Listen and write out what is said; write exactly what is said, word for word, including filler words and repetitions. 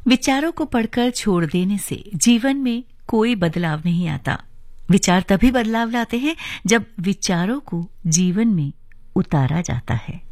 विचारों को पढ़कर छोड़ देने से जीवन में कोई बदलाव नहीं आता। विचार तभी बदलाव लाते हैं जब विचारों को जीवन में उतारा जाता है।